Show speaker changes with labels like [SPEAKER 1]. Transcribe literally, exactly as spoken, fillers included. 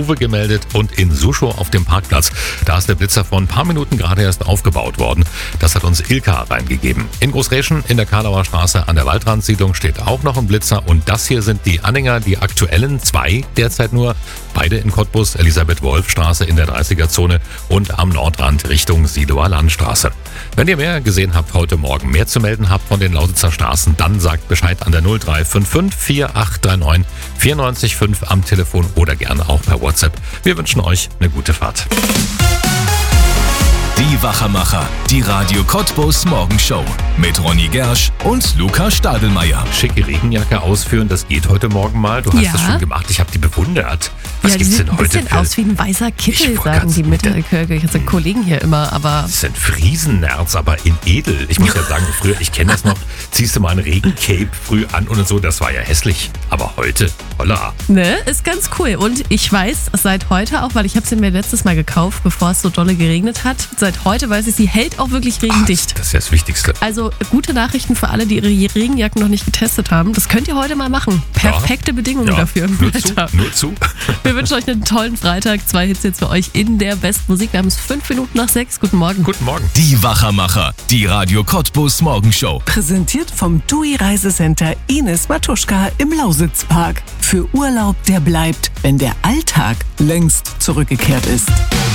[SPEAKER 1] Uwe gemeldet und in Suschow auf dem Parkplatz. Da ist der Blitzer vor ein paar Minuten gerade erst aufgebaut worden. Das hat uns Ilka reingegeben. In Großräschen in der Karlauer Straße an der Waldrandsiedlung steht auch noch ein Blitzer und das hier sind die Anhänger, die aktuellen, zwei derzeit nur, beide in Cottbus, Elisabeth-Wolf-Straße in der dreißiger-Zone und am Nordrand Richtung Siloer Landstraße. Wenn ihr mehr gesehen habt heute Morgen, mehr zu melden habt von den Lausitzer Straßen, dann sagt Bescheid an der null drei fünf fünf vier acht drei neun vier neun fünf am Telefon oder gerne auch per WhatsApp. Wir wünschen euch eine gute Fahrt.
[SPEAKER 2] Die Wachermacher, die Radio Cottbus Morgenshow mit Ronny Gersch und Luca Stadelmeier.
[SPEAKER 1] Schicke Regenjacke ausführen, das geht heute Morgen mal. Du hast
[SPEAKER 3] Ja.
[SPEAKER 1] das schon gemacht, ich habe die bewundert. Was
[SPEAKER 3] ja, die
[SPEAKER 1] gibt's
[SPEAKER 3] sieht
[SPEAKER 1] denn
[SPEAKER 3] ein
[SPEAKER 1] heute
[SPEAKER 3] bisschen
[SPEAKER 1] für...
[SPEAKER 3] aus wie ein weißer
[SPEAKER 1] Ich
[SPEAKER 3] Kittel,
[SPEAKER 1] wollte
[SPEAKER 3] sagen
[SPEAKER 1] grad
[SPEAKER 3] die
[SPEAKER 1] sagen,
[SPEAKER 3] mit
[SPEAKER 1] der-
[SPEAKER 3] unsere Kollegen hier immer, aber
[SPEAKER 1] Das ist ein Friesennerz, aber in edel. Ich muss ja sagen, früher, ich kenne das noch, ziehst du mal ein Regencape früh an und so, das war ja hässlich. Aber heute, holla.
[SPEAKER 3] ne, ist ganz cool. Und ich weiß seit heute auch, weil ich habe sie mir letztes Mal gekauft, bevor es so dolle geregnet hat. Seit heute weiß ich, sie hält auch wirklich regendicht.
[SPEAKER 1] Das ist ja das Wichtigste.
[SPEAKER 3] Also gute Nachrichten für alle, die ihre Regenjacken noch nicht getestet haben. Das könnt ihr heute mal machen. Perfekte Bedingungen
[SPEAKER 1] Ja,
[SPEAKER 3] dafür im
[SPEAKER 1] nur zu,
[SPEAKER 3] Wetter.
[SPEAKER 1] nur zu.
[SPEAKER 3] Wir wünschen euch einen tollen Freitag. Zwei Hits jetzt für euch in der Bestmusik. Wir haben es fünf Minuten nach sechs. Guten Morgen.
[SPEAKER 1] Guten Morgen.
[SPEAKER 2] Die Wachermacher, die Radio Cottbus Morgenshow.
[SPEAKER 4] Präsentiert vom T U I Reisecenter Ines Matuschka im Lausitzpark. Für Urlaub, der bleibt, wenn der Alltag längst zurückgekehrt ist.